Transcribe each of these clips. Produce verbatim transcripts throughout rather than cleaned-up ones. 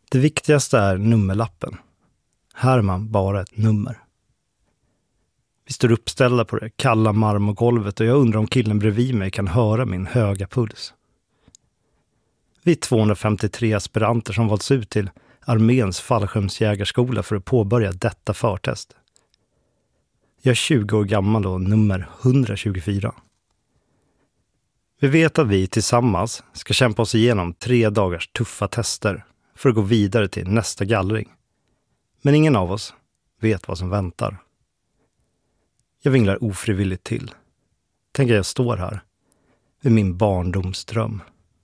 Det viktigaste är nummerlappen. Här är man bara ett nummer. Vi står uppställda på det kalla marmorgolvet och jag undrar om killen bredvid mig kan höra min höga puls. Vi är tvåhundrafemtiotre aspiranter som valts ut till arméns fallskärmsjägarskola för att påbörja detta förtest. Jag är tjugo år gammal och nummer etthundratjugofyra. Vi vet att vi tillsammans ska kämpa oss igenom tre dagars tuffa tester för att gå vidare till nästa gallring. Men ingen av oss vet vad som väntar. Jag vinglar ofrivilligt till. Tänker jag står här vid min barndomsdröm.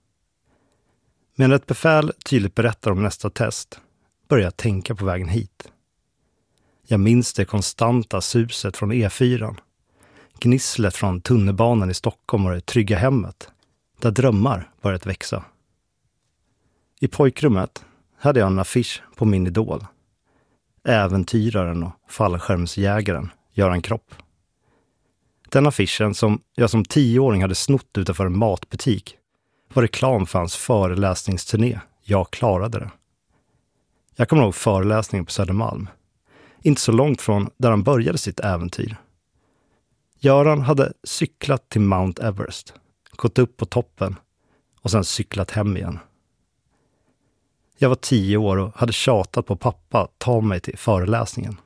Men ett befäl tydligt berättar om nästa test börjar jag tänka på vägen hit. Jag minns det konstanta suset från E fyra, gnisslet från tunnelbanan i Stockholm och det trygga hemmet, där drömmar börjat växa. I pojkrummet hade jag en affisch på min idol, äventyraren och fallskärmsjägaren Göran Kropp. Den affischen som jag som tioåring hade snott utanför en matbutik var reklam för hans föreläsningsturné. Jag klarade det. Jag kommer ihåg föreläsningen på Södermalm. Inte så långt från där han började sitt äventyr. Göran hade cyklat till Mount Everest, gått upp på toppen och sen cyklat hem igen. Jag var tio år och hade tjatat på pappa att ta mig till föreläsningen.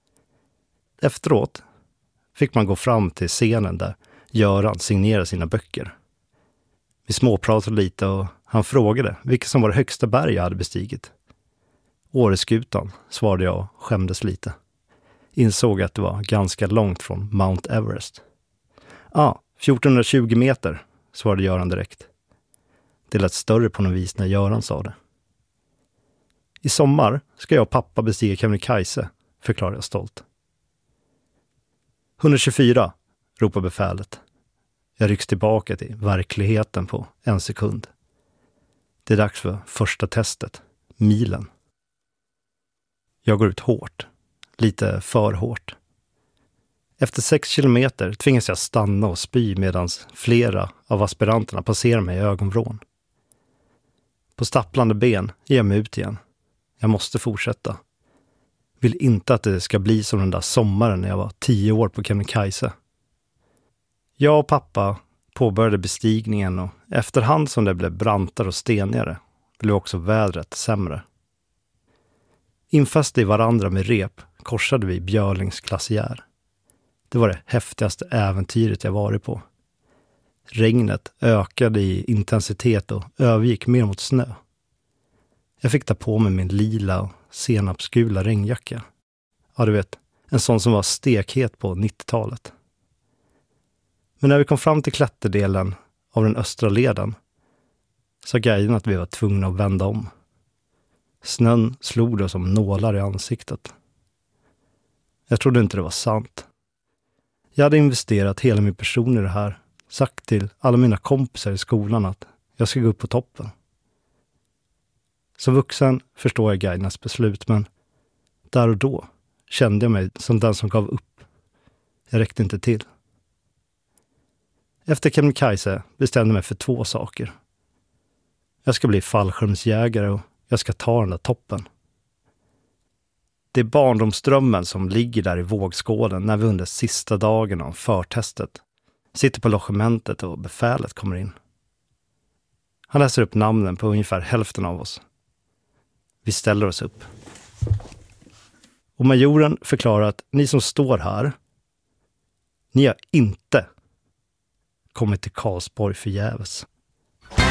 Efteråt fick man gå fram till scenen där Göran signerade sina böcker. Vi småpratade lite och han frågade vilket som var det högsta berg jag hade bestigit. Åreskutan, svarade jag och skämdes lite. Insåg att det var ganska långt från Mount Everest. Ja, ah, fjortonhundratjugo meter, svarade Göran direkt. Det lät större på något vis när Göran sa det. I sommar ska jag och pappa bestiga Kebnekaise, förklarade jag stolt. etthundratjugofyra, ropar befälet. Jag rycks tillbaka till verkligheten på en sekund. Det är dags för första testet, milen. Jag går ut hårt, lite för hårt. Efter sex kilometer tvingas jag stanna och spy medan flera av aspiranterna passerar mig i ögonvrån. På stapplande ben ger jag mig ut igen. Jag måste fortsätta. Vill inte att det ska bli som den där sommaren när jag var tio år på Kebnekaise. Jag och pappa påbörjade bestigningen och efterhand som det blev brantare och stenigare blev också vädret sämre. Infäst i varandra med rep korsade vi Björlings glaciär. Det var det häftigaste äventyret jag varit på. Regnet ökade i intensitet och övergick mer mot snö. Jag fick ta på mig min lila och senapsgula regnjacka. Ja, du vet, en sån som var stekhet på nittiotalet. Men när vi kom fram till klätterdelen av den östra leden sa guiden att vi var tvungna att vända om. Snön slog det som nålar i ansiktet. Jag trodde inte det var sant. Jag hade investerat hela min person i det här. Sagt till alla mina kompisar i skolan att jag ska gå upp på toppen. Som vuxen förstår jag guidernas beslut, men där och då kände jag mig som den som gav upp. Jag räckte inte till. Efter Kebnekaise bestämde jag mig för två saker. Jag ska bli fallskärmsjägare och jag ska ta den där toppen. Det är barndomsdrömmen som ligger där i vågskålen när vi under sista dagen av förtestet sitter på logementet och befälet kommer in. Han läser upp namnen på ungefär hälften av oss. Vi ställer oss upp. Och majoren förklarar att ni som står här, ni har inte kommit till Karlsborg förgäves.